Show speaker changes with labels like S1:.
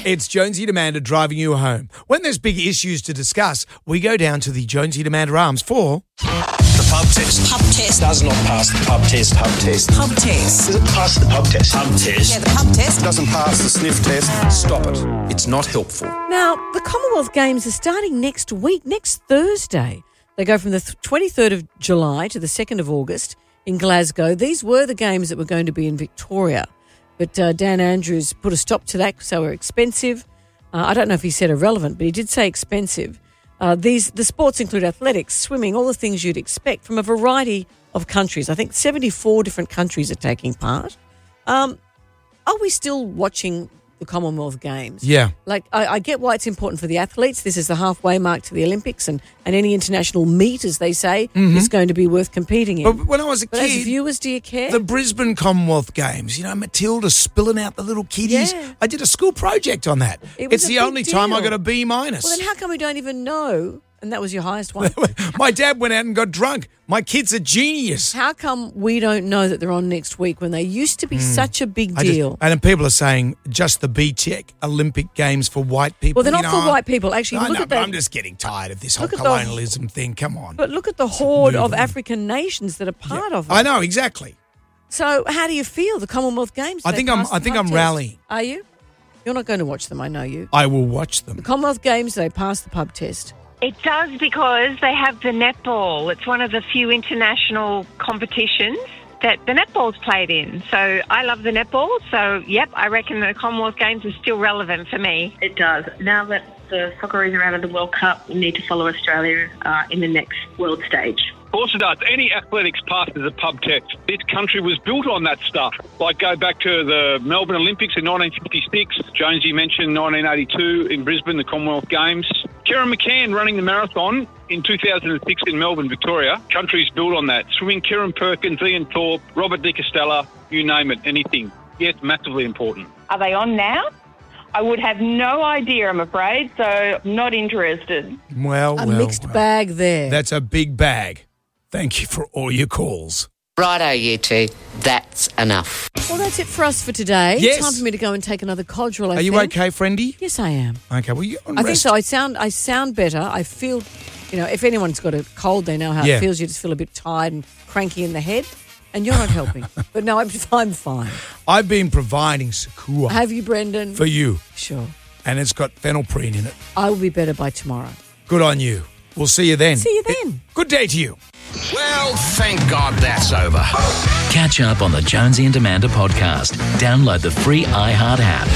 S1: It's Jonesy and Amanda driving you home. When there's big issues to discuss, we go down to the Jonesy and Amanda Arms for...
S2: The pub test.
S3: Pub test.
S2: Does not pass the pub test. Pub test.
S3: Pub test.
S2: Does it pass the pub test? Pub test.
S3: Yeah, the pub test.
S2: Doesn't pass the sniff test. Stop it. It's not helpful.
S4: Now, the Commonwealth Games are starting next week, next Thursday. They go from the 23rd of July to the 2nd of August in Glasgow. These were the games that were going to be in Victoria. But Dan Andrews put a stop to that because they were expensive. I don't know if he said irrelevant, but he did say expensive. The sports include athletics, swimming, all the things you'd expect from a variety of countries. I think 74 different countries are taking part. Are we still watching the Commonwealth Games?
S1: Yeah.
S4: Like, I get why it's important for the athletes. This is the halfway mark to the Olympics, and any international meet, as they say, is going to be worth competing in.
S1: But when I was a
S4: But as
S1: kid...
S4: viewers, do you care?
S1: The Brisbane Commonwealth Games, Matilda spilling out the little kiddies.
S4: Yeah.
S1: I did a school project on that.
S4: It was
S1: It's
S4: a
S1: the
S4: big
S1: only time I
S4: deal.
S1: got a B-.
S4: Well, then how come we don't even know? And that was your highest one.
S1: My dad went out and got drunk. My kid's a genius.
S4: How come we don't know that they're on next week when they used to be such a big deal?
S1: And then people are saying just the BTEC Olympic Games for white people.
S4: Well, they're not for white people. Actually,
S1: I
S4: look
S1: know,
S4: at
S1: but
S4: that.
S1: I'm just getting tired of this whole
S4: Look at the-
S1: colonialism thing. Come on.
S4: But look at the horde
S1: move
S4: of
S1: on.
S4: African nations that are part of it.
S1: I know, exactly.
S4: So how do you feel, the Commonwealth Games?
S1: I
S4: They
S1: think I'm-
S4: passed the
S1: I think
S4: pub
S1: I'm
S4: test.
S1: rallying.
S4: Are you? You're not going to watch them, I know you.
S1: I will watch them.
S4: The Commonwealth Games, they passed the pub test.
S5: It does because they have the netball. It's one of the few international competitions that the netball's played in. So I love the netball. So, yep, I reckon the Commonwealth Games is still relevant for me.
S6: It does. Now that the Socceroos are out of the World Cup, we need to follow Australia in the next world stage.
S7: Of course it does. Any athletics passes a pub test. This country was built on that stuff. Like go back to the Melbourne Olympics in 1956. Jonesy mentioned 1982 in Brisbane, the Commonwealth Games. Kieran McCann running the marathon in 2006 in Melbourne, Victoria. Country's built on that. Swimming, Kieran Perkins, Ian Thorpe, Robert De Castella, you name it, anything. Yes, massively important.
S6: Are they on now? I would have no idea, I'm afraid, so not interested.
S1: Well,
S4: A mixed bag there.
S1: That's a big bag. Thank you for all your calls.
S8: Righto, you two. That's enough.
S4: Well, that's it for us for today.
S1: Yes.
S4: Time for me to go and take another Codral, I
S1: Are you
S4: think.
S1: okay, friendy?
S4: Yes, I am.
S1: Okay, well, you
S4: I think
S1: rest.
S4: so. I sound better. I feel, if anyone's got a cold, they know how
S1: Yeah.
S4: it feels. You just feel a bit tired and cranky in the head, and you're not helping. But no, I'm fine.
S1: I've been providing Secure
S4: Have you, Brendan?
S1: for you,
S4: Sure.
S1: and it's got phenylprine in it.
S4: I will be better by tomorrow.
S1: Good on you. We'll see you then.
S4: See you then.
S1: Good day to you.
S2: Well, thank God that's over.
S9: Catch up on the Jonesy and Amanda podcast. Download the free iHeart app.